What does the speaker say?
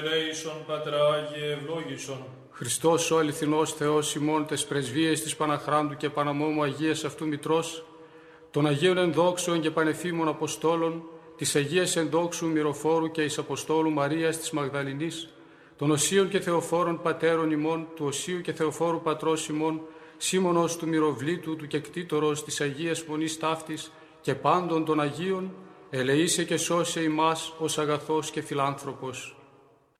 Ελέησον, Πατρά Άγιε, ευλόγησον. Χριστός ο αληθινός Θεός ημών τες πρεσβείες της Παναχράντου και Παναμόμου Αγίας αυτού Μητρός, των Αγίων ενδόξεων και πανεφήμων Αποστόλων, της Αγίας ενδόξου Μυροφόρου και εις Αποστόλου Μαρίας της Μαγδαληνής, των Οσίων και Θεοφόρων Πατέρων ημών, του Οσίου και Θεοφόρου Πατρός ημών, Σίμωνος του Μυροβλήτου, του Κεκτήτορος της Αγίας Μονής Ταύτης και πάντων των Αγίων, ελεήσε και σώσε ημάς ως αγαθός και φιλάνθρωπος.